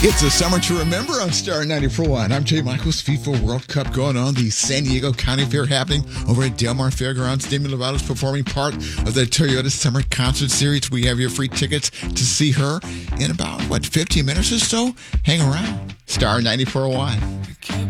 It's a summer to remember on Star 94.1. I'm Jay Michaels. FIFA World Cup going on. The San Diego County Fair happening over at Del Mar Fairgrounds. Demi Lovato is performing part of the Toyota Summer Concert Series. We have your free tickets to see her in about, 15 minutes or so? Hang around. Star 94.1.